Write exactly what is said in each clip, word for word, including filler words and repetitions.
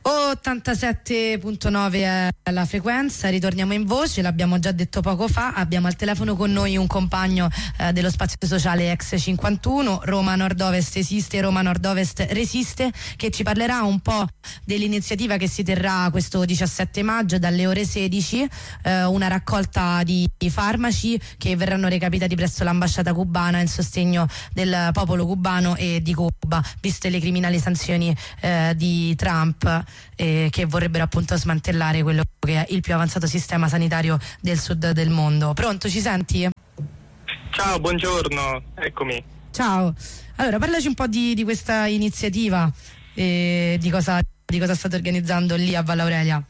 ottantasette virgola nove è la frequenza, ritorniamo in voce, l'abbiamo già detto poco fa, abbiamo al telefono con noi un compagno eh, dello spazio sociale Ex cinquantuno, Roma Nord-Ovest esiste, Roma Nord-Ovest resiste, che ci parlerà un po' dell'iniziativa che si terrà questo diciassette maggio dalle ore sedici, eh, una raccolta di farmaci che verranno recapitati presso l'ambasciata cubana in sostegno del popolo cubano e di Cuba, viste le criminali sanzioni eh, di Trump, eh, che vorrebbero appunto smantellare quello che è il più avanzato sistema sanitario del sud del mondo. Pronto, ci senti? Ciao, buongiorno, eccomi. Ciao, allora parlaci un po' di, di questa iniziativa e di cosa, di cosa state organizzando lì a Valle Aurelia.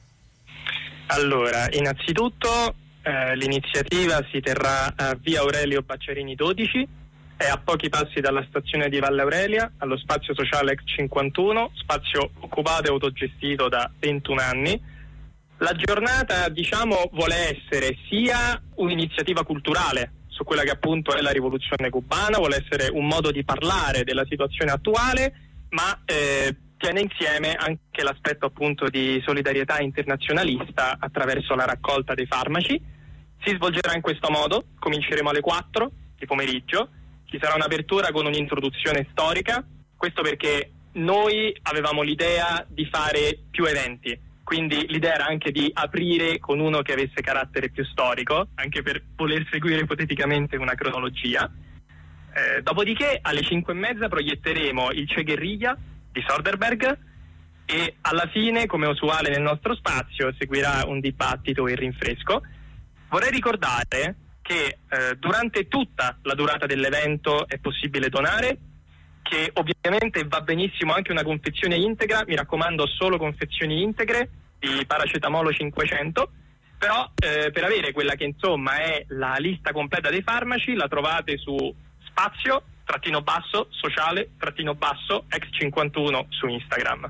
Allora, innanzitutto eh, l'iniziativa si terrà a via Aurelio Bacciarini dodici, è a pochi passi dalla stazione di Valle Aurelia, allo spazio sociale Ex cinquantuno, spazio occupato e autogestito da ventuno anni. La giornata, diciamo, vuole essere sia un'iniziativa culturale su quella che appunto è la rivoluzione cubana, vuole essere un modo di parlare della situazione attuale, ma eh, tiene insieme anche l'aspetto appunto di solidarietà internazionalista attraverso la raccolta dei farmaci. Si svolgerà in questo modo, cominceremo alle quattro di pomeriggio. Ci sarà un'apertura con un'introduzione storica, questo perché noi avevamo l'idea di fare più eventi, quindi l'idea era anche di aprire con uno che avesse carattere più storico, anche per voler seguire ipoteticamente una cronologia. Eh, dopodiché alle cinque e mezza proietteremo il Che Guerriglia di Soderbergh e alla fine, come usuale nel nostro spazio, seguirà un dibattito e il rinfresco. Vorrei ricordare che eh, durante tutta la durata dell'evento è possibile donare, che ovviamente va benissimo anche una confezione integra, mi raccomando solo confezioni integre di paracetamolo cinquecento, però eh, per avere quella che insomma è la lista completa dei farmaci la trovate su spazio trattino basso sociale trattino basso ex cinquantuno su Instagram.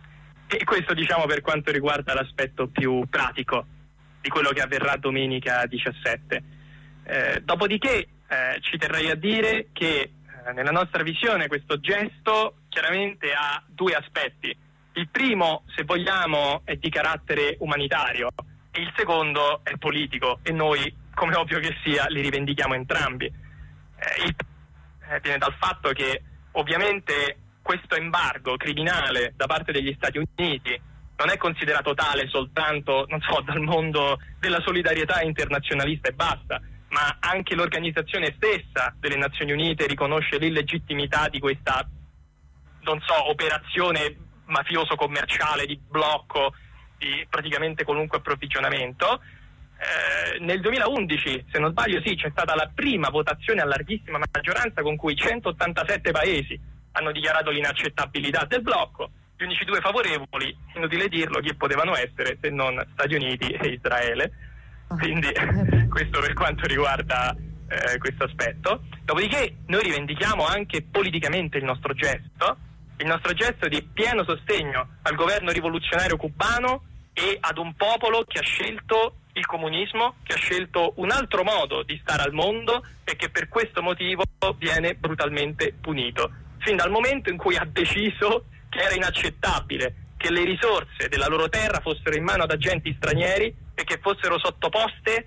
E questo diciamo per quanto riguarda l'aspetto più pratico di quello che avverrà domenica diciassette. Eh, dopodiché eh, ci terrei a dire che eh, nella nostra visione questo gesto chiaramente ha due aspetti. Il primo, se vogliamo, è di carattere umanitario e il secondo è politico e noi, come ovvio che sia, li rivendichiamo entrambi. Eh, il, eh, viene dal fatto che ovviamente questo embargo criminale da parte degli Stati Uniti non è considerato tale soltanto, non so, dal mondo della solidarietà internazionalista e basta, ma anche l'organizzazione stessa delle Nazioni Unite riconosce l'illegittimità di questa, non so, operazione mafioso-commerciale di blocco di praticamente qualunque approvvigionamento. Eh, nel duemilaundici, se non sbaglio, sì, c'è stata la prima votazione a larghissima maggioranza con cui centottantasette paesi hanno dichiarato l'inaccettabilità del blocco. Gli unici due favorevoli, inutile dirlo, chi potevano essere se non Stati Uniti e Israele. Quindi questo per quanto riguarda eh, questo aspetto. Dopodiché noi rivendichiamo anche politicamente il nostro gesto, il nostro gesto di pieno sostegno al governo rivoluzionario cubano e ad un popolo che ha scelto il comunismo, che ha scelto un altro modo di stare al mondo e che per questo motivo viene brutalmente punito. Fin dal momento in cui ha deciso che era inaccettabile che le risorse della loro terra fossero in mano ad agenti stranieri e che fossero sottoposte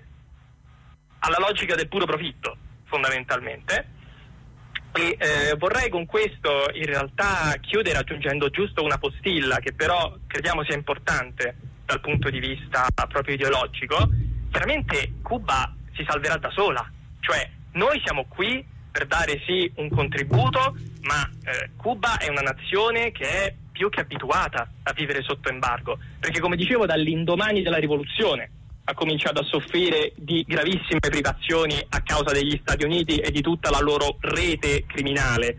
alla logica del puro profitto, fondamentalmente. E eh, vorrei con questo in realtà chiudere aggiungendo giusto una postilla che però crediamo sia importante dal punto di vista proprio ideologico. Chiaramente Cuba si salverà da sola, cioè noi siamo qui per dare sì un contributo, ma eh, Cuba è una nazione che è più che abituata a vivere sotto embargo, perché come dicevo dall'indomani della rivoluzione ha cominciato a soffrire di gravissime privazioni a causa degli Stati Uniti e di tutta la loro rete criminale.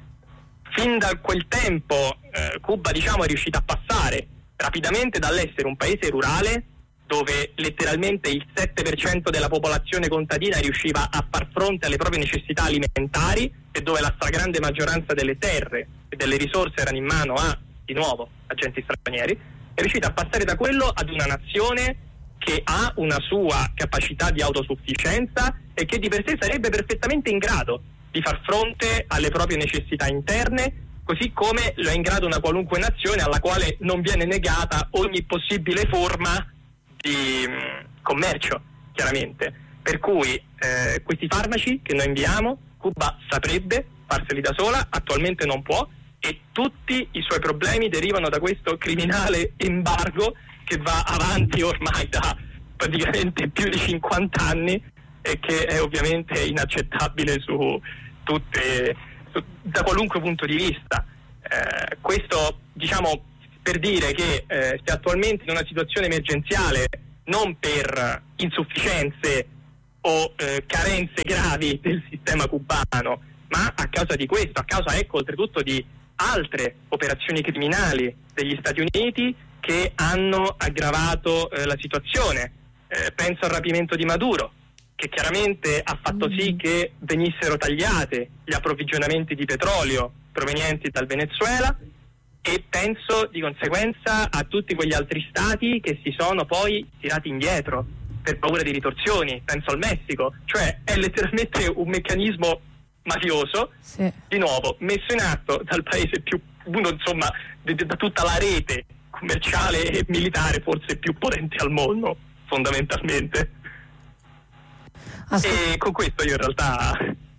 Fin da quel tempo eh, Cuba diciamo è riuscita a passare rapidamente dall'essere un paese rurale dove letteralmente il sette per cento della popolazione contadina riusciva a far fronte alle proprie necessità alimentari e dove la stragrande maggioranza delle terre e delle risorse erano in mano a, di nuovo, agenti stranieri, è riuscita a passare da quello ad una nazione che ha una sua capacità di autosufficienza e che di per sé sarebbe perfettamente in grado di far fronte alle proprie necessità interne così come lo è in grado una qualunque nazione alla quale non viene negata ogni possibile forma di mh, commercio, chiaramente. Per cui eh, questi farmaci che noi inviamo, Cuba saprebbe farseli da sola, attualmente non può, e tutti i suoi problemi derivano da questo criminale embargo che va avanti ormai da praticamente più di cinquanta anni e che è ovviamente inaccettabile su tutte, su, da qualunque punto di vista. Eh, questo, diciamo, per dire che eh, si è attualmente in una situazione emergenziale non per insufficienze o eh, carenze gravi del sistema cubano, ma a causa di questo, a causa, ecco, oltretutto di altre operazioni criminali degli Stati Uniti che hanno aggravato eh, la situazione. Eh, penso al rapimento di Maduro, che chiaramente ha fatto sì che venissero tagliate gli approvvigionamenti di petrolio provenienti dal Venezuela, e penso di conseguenza a tutti quegli altri stati che si sono poi tirati indietro per paura di ritorsioni. Penso al Messico, cioè è letteralmente un meccanismo mafioso, sì, di nuovo messo in atto dal paese più, uno insomma, da tutta la rete commerciale e militare forse più potente al mondo, fondamentalmente. Assolut- e con questo io in realtà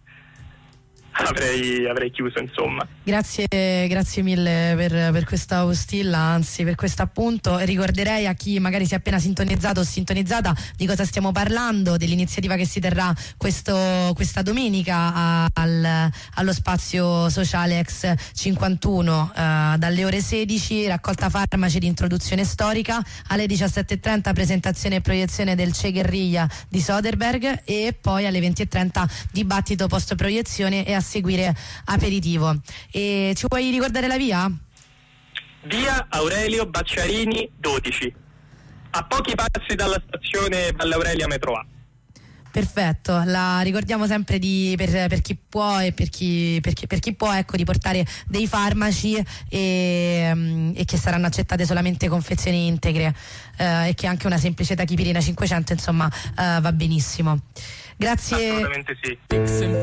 avrei, avrei chiuso, insomma. Grazie, grazie mille per, per questa postilla, anzi per questo appunto. Ricorderei a chi magari si è appena sintonizzato o sintonizzata di cosa stiamo parlando, dell'iniziativa che si terrà questo, questa domenica a, al, allo spazio sociale ex cinquantuno uh, dalle ore sedici, raccolta farmaci di introduzione storica, alle diciassette e trenta presentazione e proiezione del Che Guerriglia di Soderbergh, e poi alle venti e trenta dibattito post proiezione e a seguire aperitivo. E ci puoi ricordare la via? Via Aurelio Bacciarini dodici, a pochi passi dalla stazione Valle Aurelia Metro A. Perfetto, la ricordiamo sempre di, per, per chi può e per chi, per chi, per chi può, ecco, di portare dei farmaci e, um, e che saranno accettate solamente confezioni integre, uh, e che anche una semplice tachipirina cinquecento insomma uh, va benissimo. Grazie. Assolutamente sì.